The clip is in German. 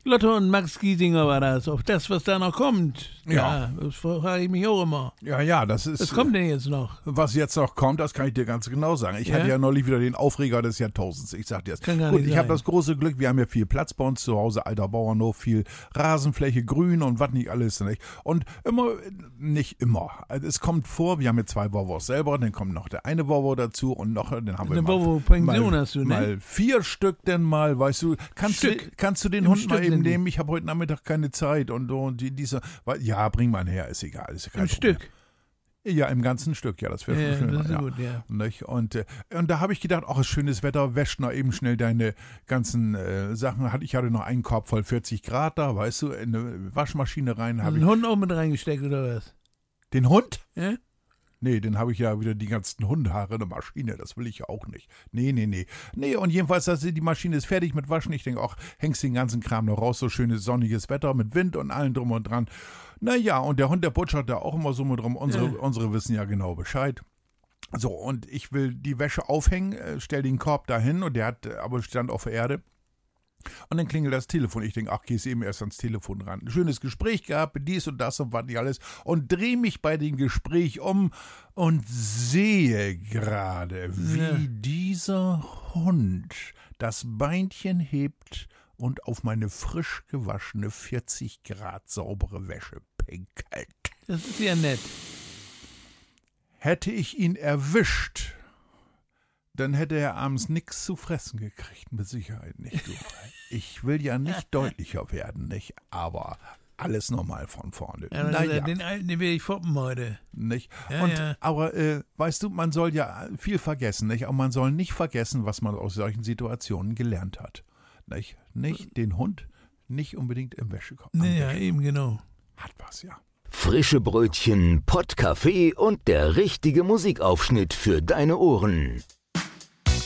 Lotte und Max Giesinger war das. Auf das, was da noch kommt. Ja. Das frage ich mich auch immer. Ja, das ist... Was kommt denn jetzt noch? Was jetzt noch kommt, das kann ich dir ganz genau sagen. Ich hatte ja neulich wieder den Aufreger des Jahrtausends. Ich sag dir das. Kann gar Gut, nicht ich habe sein. das große Glück, wir haben ja viel Platz bei uns zu Hause, alter Bauernhof, viel Rasenfläche, Grün und was nicht alles. Nicht? Und nicht immer. Also es kommt vor, wir haben jetzt 2 Volvos selber, dann kommt noch der eine Volvo dazu und noch, dann haben wir Eine Volvo-Pension hast du, ne? mal 4 Stück denn mal, weißt du, kannst du den Hund mal Stück eben sind die. nehmen, ich habe heute Nachmittag keine Zeit und diese, ja, bring mal her, ist egal. Ist kein Ein Problem. Stück. Ja, im ganzen Stück, ja, das wäre Ja, schon schön. das ist Ja. gut, ja. Nicht? Und da habe ich gedacht, ach, ist schönes Wetter, wäsch noch eben schnell deine ganzen Sachen. Ich hatte noch einen Korb voll 40 Grad da, weißt du, in eine Waschmaschine rein. Hast du einen Hund auch mit reingesteckt, oder was? Den Hund? Ja? Nee, den habe ich ja wieder die ganzen Hundehaare in der Maschine, das will ich ja auch nicht. Nee. Nee, und jedenfalls, die Maschine ist fertig mit Waschen. Ich denke auch, hängst den ganzen Kram noch raus, so schönes sonniges Wetter mit Wind und allem drum und dran. Naja, und der Hund, der butschert da auch immer so mit rum. Unsere wissen ja genau Bescheid. So, und ich will die Wäsche aufhängen, stell den Korb dahin und der hat aber stand auf der Erde. Und dann klingelt das Telefon. Ich denke, ach, gehst eben erst ans Telefon ran. Ein schönes Gespräch gehabt, dies und das und was nicht alles. Und drehe mich bei dem Gespräch um und sehe gerade, wie dieser Hund das Beinchen hebt und auf meine frisch gewaschene 40 Grad saubere Wäsche pinkelt. Das ist ja nett. Hätte ich ihn erwischt, dann hätte er abends nichts zu fressen gekriegt, mit Sicherheit nicht. Du. Ich will ja nicht deutlicher werden, nicht? Aber alles nochmal von vorne. Ja, Naja, den alten, den will ich foppen heute. nicht? Ja, Und, ja. Aber weißt du, man soll ja viel vergessen, nicht? Aber man soll nicht vergessen, was man aus solchen Situationen gelernt hat. Nicht den Hund, nicht unbedingt im Wäschekorb. Ja, eben genau. Hat was, ja. Frische Brötchen, Pottkaffee und der richtige Musikaufschnitt für deine Ohren.